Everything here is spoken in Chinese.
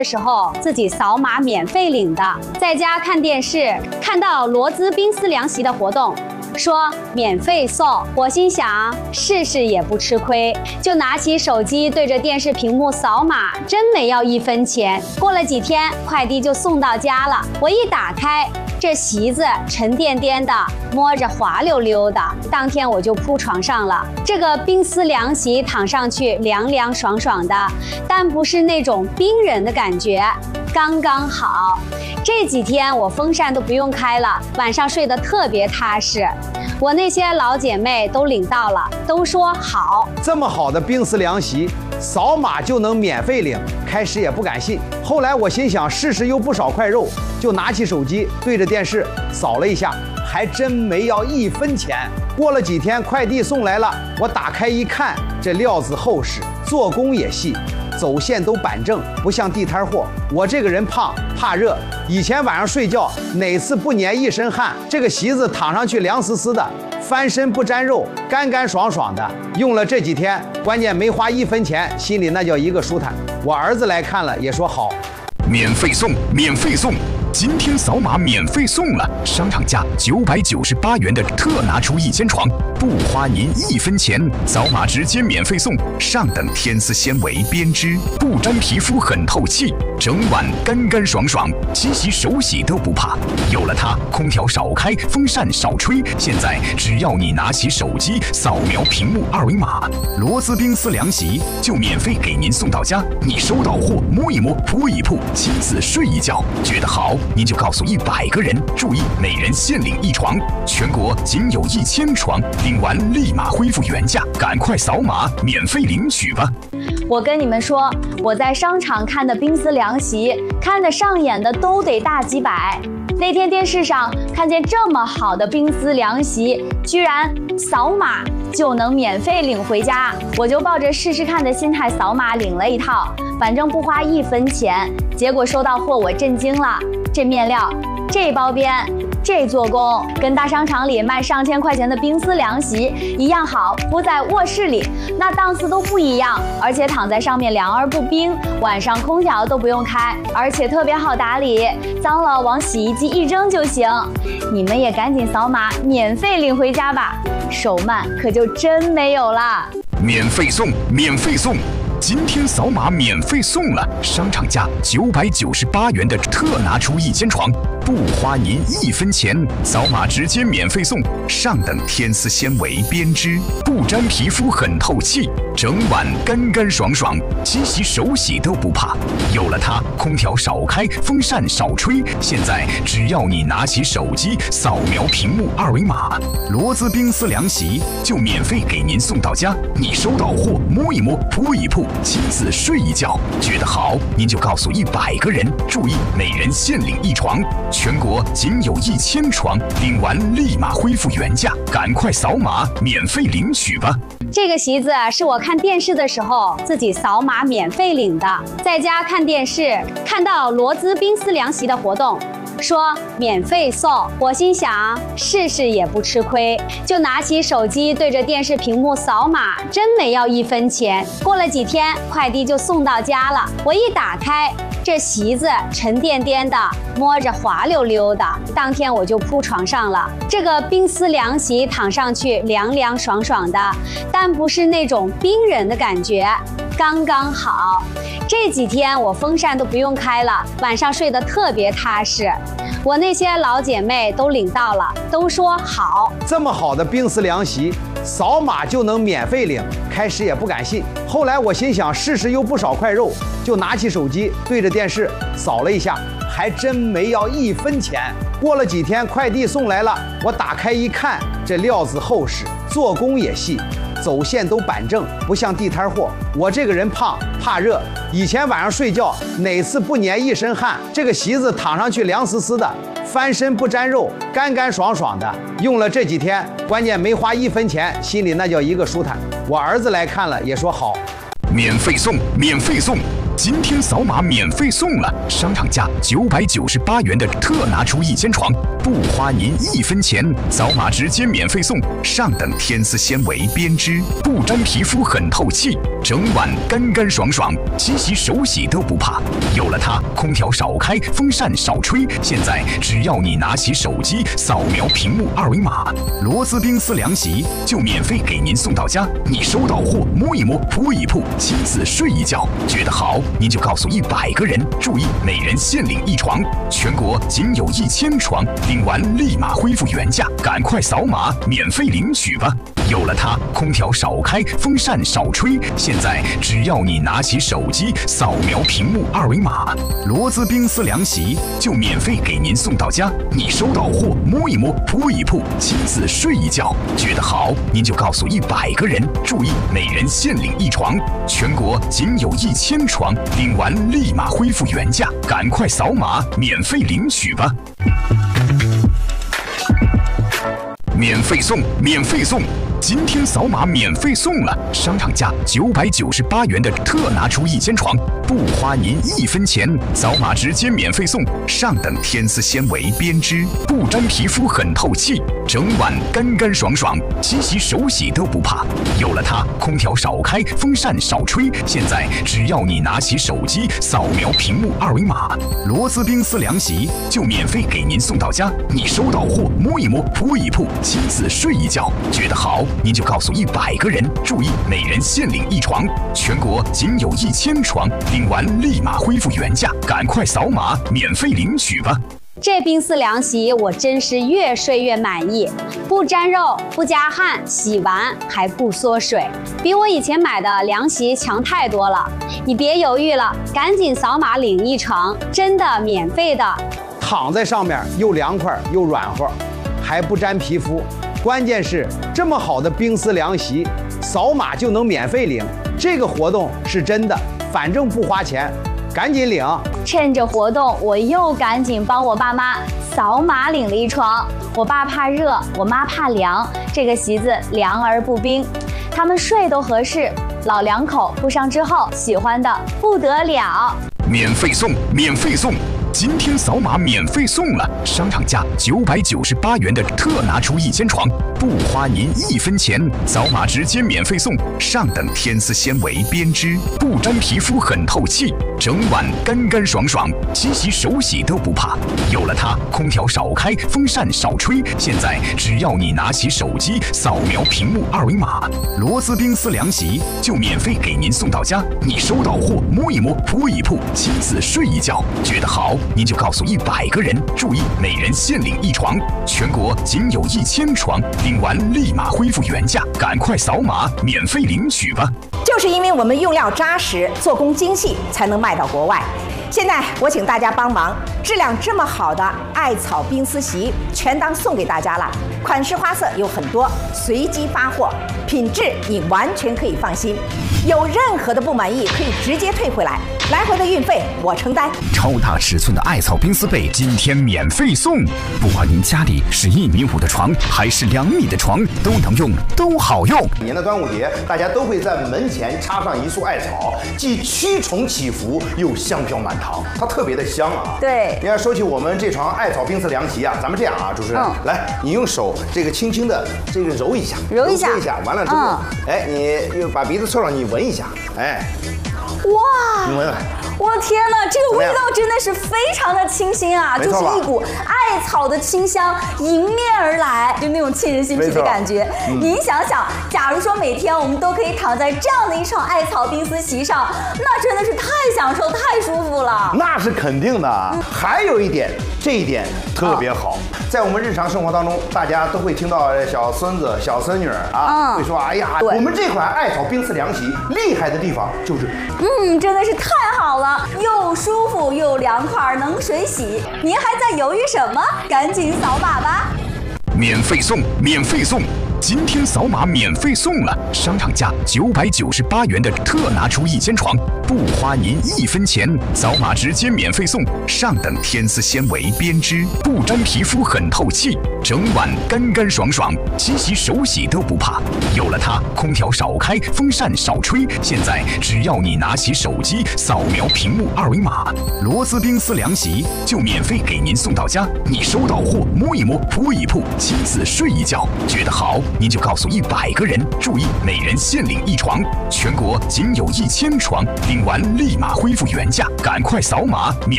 的时候自己扫码免费领的，在家看电视看到罗兹冰丝凉席的活动，说免费送，我心想试试也不吃亏，就拿起手机对着电视屏幕扫码，真没要1分钱。过了几天，快递就送到家了，我一打开，这席子沉甸甸的，摸着滑溜溜的，当天我就铺床上了。这个冰丝凉席躺上去凉凉爽爽的，但不是那种冰人的感觉，刚刚好。这几天我风扇都不用开了，晚上睡得特别踏实。我那些老姐妹都领到了，都说好。 这么好的冰丝凉席，扫码就能免费领，开始也不敢信。后来我心想试试又不少块肉，就拿起手机对着电视扫了一下，还真没要1分钱。过了几天，快递送来了，我打开一看，这料子厚实，做工也细，走线都板正，不像地摊货。我这个人胖，怕热，以前晚上睡觉哪次不粘一身汗，这个席子躺上去凉丝丝的，翻身不沾肉，干干爽爽的。用了这几天，关键没花1分钱，心里那叫一个舒坦。我儿子来看了也说好。 免费送，免费送！今天扫码免费送了，商场价998元的特拿出1间床，不花您1分钱，扫码直接免费送。上等天丝纤维编织，不粘皮肤，很透气，整晚干干爽爽，洗洗手洗都不怕。有了它，空调少开，风扇少吹。现在只要你拿起手机扫描屏幕2维码，罗兹冰丝凉席就免费给您送到家。你收到货，摸一摸，铺一铺，亲自睡一觉，觉得好，您就告诉100个人，注意每人限领1床，全国仅有1000床，领完立马恢复原价，赶快扫码免费领取吧。 我跟你们说，我在商场看的冰丝凉席，看得上眼的都得大几百。那天电视上看见这么好的冰丝凉席，居然扫码就能免费领回家，我就抱着试试看的心态扫码领了一套，反正不花1分钱。结果收到货我震惊了，这面料，这包边，这做工，跟大商场里卖上千块钱的冰丝凉席一样好，铺在卧室里那档次都不一样，而且躺在上面凉而不冰，晚上空调都不用开，而且特别好打理，脏了往洗衣机一扔就行。你们也赶紧扫码免费领回家吧，手慢可就真没有了。 免费送，免费送！今天扫码免费送了，商场价998元的特拿出1间床，不花您1分钱，扫码直接免费送。上等天丝纤维编织，不粘皮肤，很透气，整晚干干爽爽，洗洗手洗都不怕。有了它，空调少开，风扇少吹。现在只要你拿起手机扫描屏幕2维码，罗兹冰丝凉席就免费给您送到家。你收到货，摸一摸，铺一铺，亲自睡一觉，觉得好，您就告诉100个人，注意每人限领1床，全国仅有1000床，领完立马恢复原价，赶快扫码免费领取吧。 这个席子是我看电视的时候自己扫码免费领的，在家看电视看到罗兹冰丝凉席的活动，说免费送，我心想试试也不吃亏，就拿起手机对着电视屏幕扫码，真没要1分钱。过了几天，快递就送到家了，我一打开，这席子沉甸甸的，摸着滑溜溜的，当天我就铺床上了。这个冰丝凉席躺上去凉凉爽爽的，但不是那种冰人的感觉，刚刚好。这几天我风扇都不用开了，晚上睡得特别踏实。我那些老姐妹都领到了，都说好。 这么好的冰丝凉席，扫码就能免费领，开始也不敢信。后来我心想试试又不少块肉，就拿起手机对着电视扫了一下，还真没要1分钱。过了几天，快递送来了，我打开一看，这料子厚实，做工也细，走线都板正，不像地摊货。我这个人胖，怕热，以前晚上睡觉哪次不粘一身汗，这个席子躺上去凉丝丝的，翻身不沾肉，干干爽爽的。用了这几天，关键没花1分钱，心里那叫一个舒坦。我儿子来看了也说好。 免费送，免费送！ 今天扫码免费送了，商场价998元的特拿出一间床，不花您1分钱，扫码直接免费送。上等天丝纤维编织，不粘皮肤，很透气，整晚干干爽爽，洗洗手洗都不怕。有了它，空调少开，风扇少吹，现在只要你拿起手机扫描屏幕2维码，螺丝冰丝凉席就免费给您送到家。你收到货摸一摸，铺一铺，亲自睡一觉，觉得好您就告诉100个人，注意每人限领1床，全国仅有1000床，领完立马恢复原价，赶快扫码免费领取吧。有了它，空调少开，风扇少吹，现在只要你拿起手机扫描屏幕2维码，螺丝冰丝凉席就免费给您送到家。你收到货摸一摸，铺一铺，亲自睡一觉，觉得好您就告诉100个人，注意每人限领1床，全国仅有1000床，领完立马恢复原价，赶快扫码免费领取吧。免费送，免费送！今天扫码免费送了，商场价998元的特拿出一间床，不花您1分钱，扫码直接免费送。上等天丝纤维编织，不粘皮肤，很透气，整晚干干爽爽，洗洗手洗都不怕。有了它，空调少开，风扇少吹，现在只要你拿起手机扫描屏幕2维码，螺丝冰丝凉席就免费给您送到家。你收到货摸一摸，铺一铺，亲自睡一觉，觉得好您就告诉100个人，注意每人限领1床，全国仅有1000床，领完立马恢复原价，赶快扫码免费领取吧。 这冰丝凉席我真是越睡越满意，不粘肉，不加汗，洗完还不缩水，比我以前买的凉席强太多了。你别犹豫了，赶紧扫码领1床，真的免费的。 躺在上面又凉快又软和，还不粘皮肤。关键是这么好的冰丝凉席，扫码就能免费领。这个活动是真的，反正不花钱，赶紧领。 趁着活动，我又赶紧帮我爸妈扫码领了1床。我爸怕热，我妈怕凉，这个席子凉而不冰，他们睡都合适。老两口铺上之后，喜欢的不得了。 免费送，免费送！今天扫码免费送了，商场价998元的特拿出一间床，不花您1分钱，扫码直接免费送。上等天丝纤维编织，不粘皮肤，很透气，整晚干干爽爽，洗洗手洗都不怕。有了它，空调少开，风扇少吹，现在只要你拿起手机扫描屏幕2维码，螺丝冰丝凉席就免费给您送到家。你收到货摸一摸，铺一铺，亲自睡一觉，觉得好您就告诉100个人，注意每人限领1床，全国仅有1000床，领完立马恢复原价，赶快扫码免费领取吧。 就是因为我们用料扎实，做工精细，才能卖到国外。现在我请大家帮忙，质量这么好的艾草冰丝席全当送给大家了。款式花色有很多，随机发货，品质你完全可以放心。有任何的不满意，可以直接退回来，来回的运费我承担。 超大尺寸的艾草冰丝被今天免费送，不管您家里是1.5米的床还是2米的床，都能用，都好用。 每年的端午节，大家都会在门前插上一束艾草，既驱虫祈福，又香飘满堂，它特别的香啊。 对， 你要说起我们这床艾草冰丝凉席啊，咱们这样啊，主持人，来，你用手这个轻轻的这个揉一下，揉一下，完了之后，哎，你又把鼻子凑上，你闻一下，哎， 哇， 你闻闻。 我天哪，这个味道真的是非常的清新啊，就是一股艾草的清香迎面而来，就那种沁人心脾的感觉。您想想，假如说每天我们都可以躺在这样的一床艾草冰丝席上，那真的是太享受、太舒服了。 那是肯定的。还有一点，这一点特别好，在我们日常生活当中，大家都会听到小孙子、小孙女啊，会说：“哎呀，我们这款艾草冰丝凉席厉害的地方就是， 真的是太好了。”又舒服又凉快，能水洗。您还在犹豫什么？赶紧扫码吧！ 免费送，免费送！ 今天扫码免费送了，商场价998元的特拿出1间床，不花您1分钱，扫码直接免费送。上等天丝纤维编织，不粘皮肤，很透气，整晚干干爽爽，洗洗手洗都不怕。有了它，空调少开，风扇少吹。现在只要你拿起手机扫描屏幕2维码，螺丝冰丝凉席就免费给您送到家。你收到货摸一摸，铺一铺，亲自睡一觉，觉得好您就告诉100个人。注意，每人限领1床，全国仅有1000床，领完立马恢复原价，赶快扫码免。